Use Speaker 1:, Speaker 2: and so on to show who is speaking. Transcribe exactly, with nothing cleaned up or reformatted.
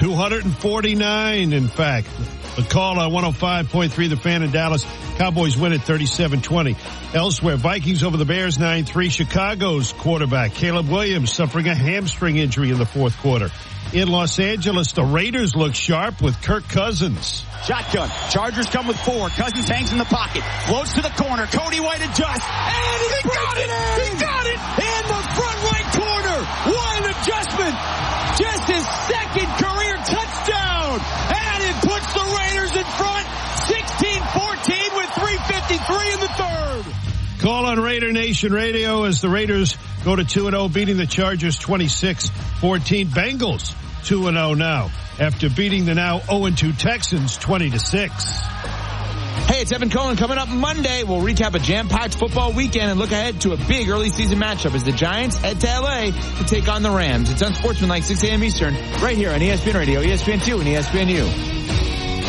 Speaker 1: two forty-nine, in fact. The call on one oh five point three, The Fan in Dallas. Cowboys win at thirty-seven twenty. Elsewhere, Vikings over the Bears nine three. Chicago's quarterback, Caleb Williams, suffering a hamstring injury in the fourth quarter. In Los Angeles, the Raiders look sharp with Kirk Cousins.
Speaker 2: Shotgun. Chargers come with four. Cousins hangs in the pocket. Floats to the corner. Cody White adjusts. And he got it! He got it! In the front right corner. What an adjustment! Just his second career touchdown! And it puts the Raiders in front sixteen fourteen with three fifty-three in the third.
Speaker 1: Call on Raider Nation Radio as the Raiders go to two and oh, beating the Chargers twenty-six fourteen. Bengals two and oh now after beating the now oh and two Texans twenty to six.
Speaker 3: Hey, it's Evan Cohen. Coming up Monday, we'll recap a jam-packed football weekend and look ahead to a big early season matchup as the Giants head to L A to take on the Rams. It's Unsportsmanlike, six a.m. Eastern, right here on E S P N Radio, E S P N two, and E S P N U.